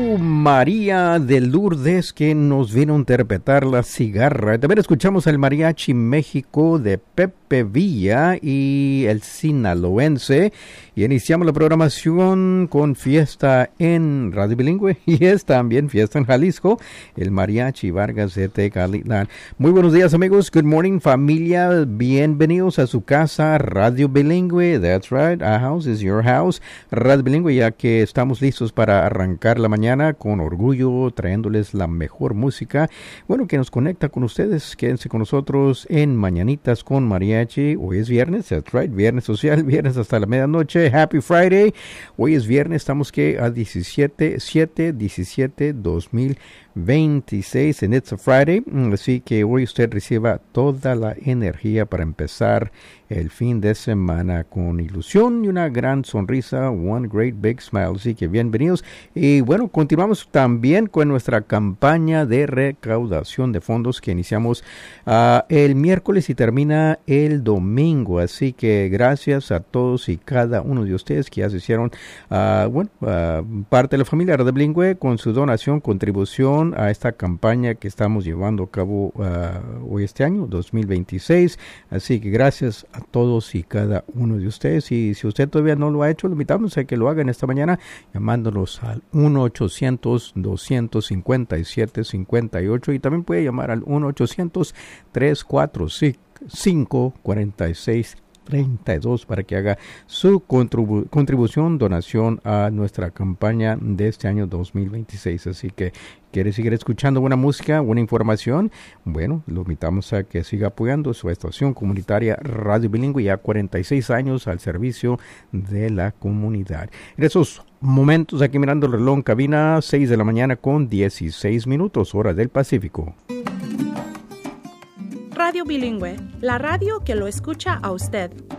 María de Lourdes, que nos vino a interpretar La Cigarra. También escuchamos el Mariachi México de Pepe Villa y el Sinaloense. Y iniciamos la programación con Fiesta en Radio Bilingüe y es también Fiesta en Jalisco, el Mariachi Vargas de Tecalitlán. Muy buenos días, amigos. Good morning, familia. Bienvenidos a su casa, Radio Bilingüe. That's right, our house is your house. Radio Bilingüe, ya que estamos listos para arrancar la mañana con orgullo, trayéndoles la mejor música. Bueno, que nos conecta con ustedes. Quédense con nosotros en Mañanitas con Mariachi. Hoy es viernes, that's right, viernes social, viernes hasta la medianoche. Happy Friday. Hoy es viernes, estamos que a 17/2026 en It's a Friday. Así que hoy usted reciba toda la energía para empezar el fin de semana con ilusión y una gran sonrisa, one great big smile. Así que bienvenidos. Y bueno, continuamos también con nuestra campaña de recaudación de fondos que iniciamos el miércoles y termina el domingo. Así que gracias a todos y cada uno de ustedes que ya se hicieron parte de la familia Radio Bilingüe con su donación, contribución a esta campaña que estamos llevando a cabo hoy este año, 2026. Así que gracias a todos y cada uno de ustedes. Y si usted todavía no lo ha hecho, lo invitamos a que lo hagan esta mañana llamándonos al 1-800-257-58 y también puede llamar al 1-800-345-4632 para que haga su contribución, donación a nuestra campaña de este año 2026. Así que quiere seguir escuchando buena música, buena información. Bueno, lo invitamos a que siga apoyando su estación comunitaria Radio Bilingüe, ya 46 años al servicio de la comunidad. En esos momentos, aquí mirando el reloj en cabina, 6 de la mañana con 16 minutos, hora del Pacífico. Radio Bilingüe, la radio que lo escucha a usted.